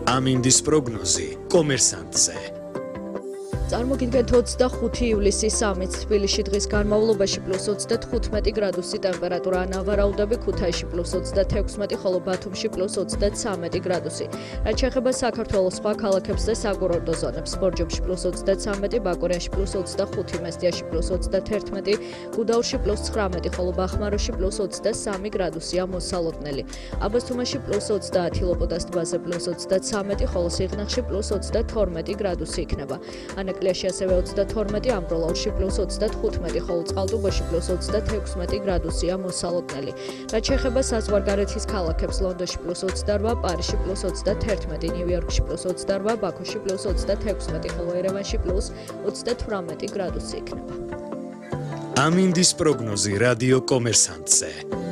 ამინდის პროგნოზი კომერსანტზე. წარმოგიდგენთ 25 ივლისის სამიც თბილისში დღის განმავლობაში +35 გრადუსი ტემპერატურა, ნავარაუდები ქუთაისში +36, ხოლო ბათუმში +33 გრადუსი. რაც შეეხება საქართველოს სხვა ქალაქებს და საკურორტო ზონებს, ბორჯომში +33, ბაკურიანში +25, მესტიაში +31, გუდაურში +19, ხოლო ბახმაროში +23 გრადუსია მოსალოდნელი. აბასთუმანში +30, ლოპოტას ტბაზე +33, ხოლო სიღნაღში +32 გრადუსი იქნება. ანაკლიაში ასევე 32, ამბროლაურში +35, ხოლო წყალტუბოში +36 გრადუსია მოსალოდნელი. რაც შეეხება საზღვარგარეთის ქალაქებს, ლონდონში +28, პარიზში +31, ნიუ-იორკში +28, ბაქოში +36, ხოლო ერევანში +38 გრადუსი იქნება. ამინდის პროგნოზი რადიო კომერსანტზე.